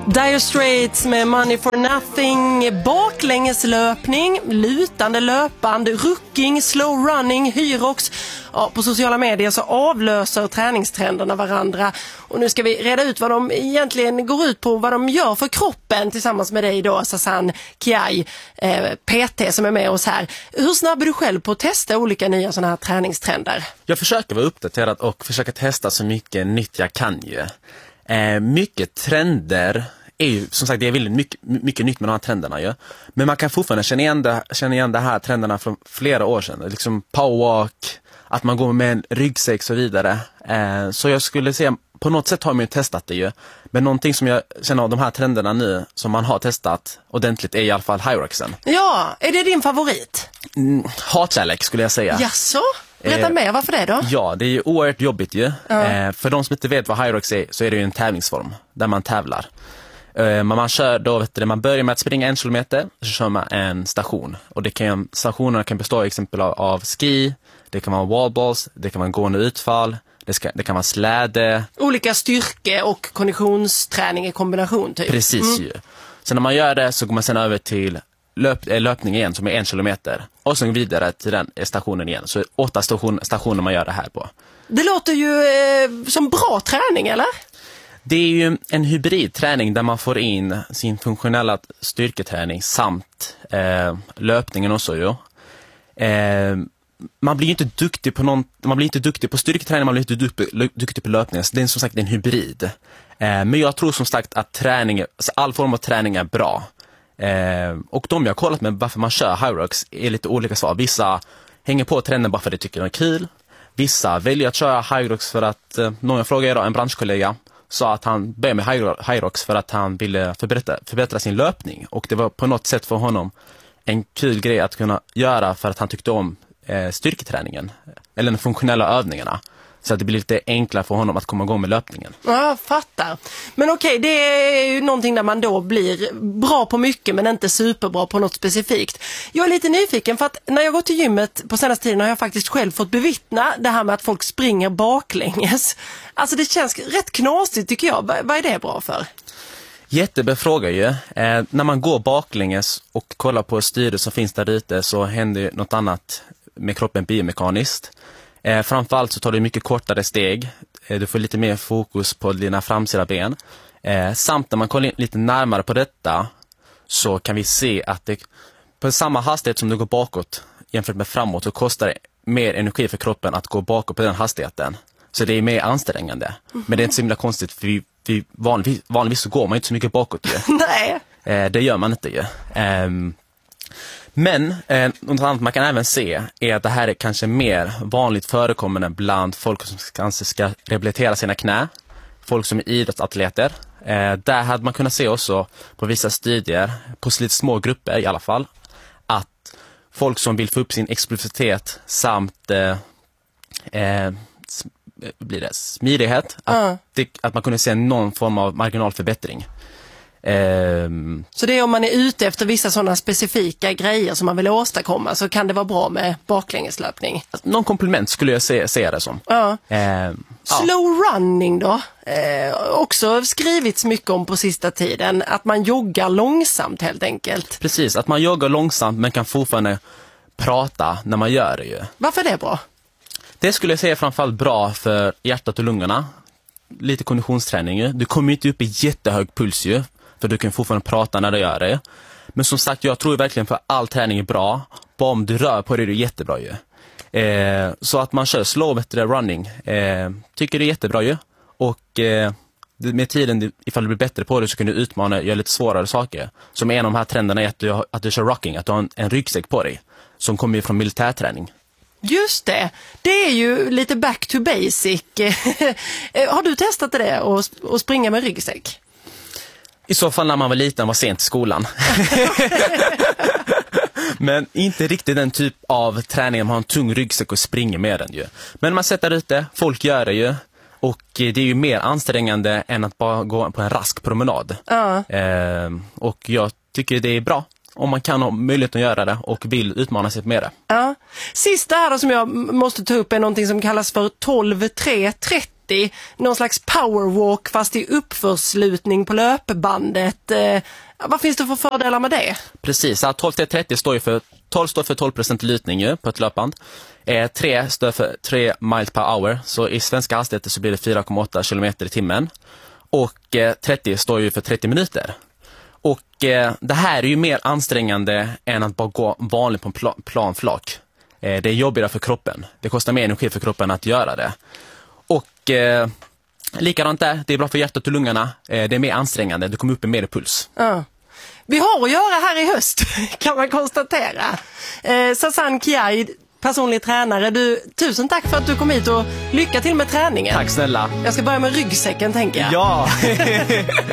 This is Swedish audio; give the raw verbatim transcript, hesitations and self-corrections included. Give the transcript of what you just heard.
Dire Straits med Money for Nothing, baklängeslöpning, lutande löpband, rucking, slow running, hyrox. Ja, på sociala medier så avlöser träningstrenderna varandra. Och nu ska vi reda ut vad de egentligen går ut på, vad de gör för kroppen tillsammans med dig då, Sasan Kiai, eh, P T som är med oss här. Hur snabb är du själv på att testa olika nya sådana här träningstrender? Jag försöker vara uppdaterad och försöka testa så mycket nytt jag kan ju. Eh, mycket trender är ju, som sagt, det är väldigt mycket, mycket nytt med de här trenderna ju. Men man kan fortfarande känna igen, det, känna igen de här trenderna från flera år sedan. Liksom powerwalk, att man går med en ryggsäck och så vidare. Eh, så jag skulle säga, på något sätt har man ju testat det ju. Men någonting som jag känner av de här trenderna nu som man har testat ordentligt är i alla fall hyroxen. Ja, är det din favorit? Mm, hatkärlek skulle jag säga. Jaså? Berätta eh, mer, varför det då? Ja, det är ju oerhört jobbigt ju. Ja. Eh, för de som inte vet vad hyrox är så är det ju en tävlingsform där man tävlar. Men man kör då, vet du, man börjar med att springa en kilometer, så kör man en station. Och det kan, stationerna kan bestå exempel av, av ski, det kan vara wallballs, det kan vara gående utfall, det, ska, det kan vara släde. Olika styrke- och konditionsträning i kombination typ. Precis mm. ju. Så när man gör det så går man sen över till löp, löpning igen som är en kilometer. Och sen vidare till den stationen igen. Så åtta station, stationer man gör det här på. Det låter ju eh, som bra träning, eller? Det är ju en hybridträning där man får in sin funktionella styrketräning samt eh, löpningen också ju. Eh, man blir ju inte duktig på någon, man blir inte duktig på styrketräning, man blir inte duktig, duktig på löpning. Så det är som sagt en hybrid. Eh, men jag tror som sagt att träning, alltså all form av träning är bra. Eh, och de jag har kollat med varför man kör hyrox är lite olika svar. Vissa hänger på trenden bara för att de tycker det är kul. Vissa väljer att köra hyrox för att, eh, någon jag frågade då, en branschkollega sa att han började med hyrox för att han ville förbättra, förbättra sin löpning. Och det var på något sätt för honom en kul grej att kunna göra för att han tyckte om eh, styrketräningen. Eller de funktionella övningarna. Så att det blir lite enklare för honom att komma igång med löpningen. Ja, jag fattar. Men okej, det är ju någonting där man då blir bra på mycket men inte superbra på något specifikt. Jag är lite nyfiken för att när jag går till gymmet på senaste tiden har jag faktiskt själv fått bevittna det här med att folk springer baklänges. Alltså det känns rätt knasigt tycker jag. Vad är det bra för? Jättebra fråga ju. Eh, när man går baklänges och kollar på styret som finns där ute så händer något annat med kroppen biomekaniskt. Eh, framförallt så tar du mycket kortare steg. Eh, du får lite mer fokus på dina framsida ben. Eh, samt när man kollar in lite närmare på detta så kan vi se att det, på samma hastighet som du går bakåt jämfört med framåt så kostar det mer energi för kroppen att gå bakåt på den hastigheten. Så det är mer ansträngande. Mm-hmm. Men det är inte så himla konstigt för vi, vi vanligtvis, vanligtvis så går man inte så mycket bakåt ju. Nej. Eh, det gör man inte ju. Eh, Men eh, något annat man kan även se är att det här är kanske mer vanligt förekommande bland folk som kanske ska rehabilitera sina knä, folk som är idrottsatleter. Eh, där hade man kunnat se också på vissa studier, på lite små grupper i alla fall, att folk som vill få upp sin explosivitet samt eh, eh, blir det smidighet, mm. att, det, att man kunde se någon form av marginalförbättring. Um, så det är om man är ute efter vissa sådana specifika grejer som man vill åstadkomma så kan det vara bra med baklängeslöpning. Någon komplement skulle jag se, se det som. Ja. Um, Slow ja. running då? Eh, också skrivits mycket om på sista tiden. Att man joggar långsamt helt enkelt. Precis, att man joggar långsamt men kan fortfarande prata när man gör det ju. Varför är det bra? Det skulle jag säga framförallt bra för hjärtat och lungorna. Lite konditionsträning ju. Du kommer inte upp i jättehög puls ju. För du kan fortfarande prata när du gör det. Men som sagt, jag tror verkligen för all träning är bra. Bara om du rör på det är det jättebra ju. Eh, så att man kör slow bättre running. Eh, tycker det är jättebra ju. Och eh, med tiden, ifall du blir bättre på det så kan du utmana och göra lite svårare saker. Som en av de här trenderna är att du, att du kör rocking. Att du har en, en ryggsäck på dig. Som kommer ju från militärträning. Just det. Det är ju lite back to basic. Har du testat det och, och springa med ryggsäck? I så fall när man var liten var sent i skolan. Men inte riktigt den typ av träning. Man har en tung ryggsäck och springer med den ju. Men man sätter ut det, folk gör det ju. Och det är ju mer ansträngande än att bara gå på en rask promenad. Uh. Eh, och jag tycker det är bra. Om man kan ha möjlighet att göra det och vill utmana sig med det. Ja. Sista här då som jag måste ta upp är någonting som kallas för tolv tre trettio. trettio, någon slags powerwalk fast i uppförslutning på löpbandet. Eh, vad finns det för fördelar med det? Precis, tolv till trettio står ju för tolv står för tolv procent lutning ju, på ett löpband. Eh, tre står för tre miles per hour, så i svenska hastigheter så blir det fyra komma åtta kilometer i timmen. Och eh, trettio står ju för trettio minuter. Och eh, det här är ju mer ansträngande än att bara gå vanligt på en pla- planflak. Eh, det är jobbigare för kroppen. Det kostar mer energi för kroppen att göra det. Och eh, likadant där, det är bra för hjärtat och lungorna. Eh, det är mer ansträngande, det kommer upp en mer puls. Ja. Vi har att göra här i höst, kan man konstatera. Eh, Sasan Kiai, personlig tränare, du, tusen tack för att du kom hit och lycka till med träningen. Tack snälla. Jag ska börja med ryggsäcken, tänker jag. Ja!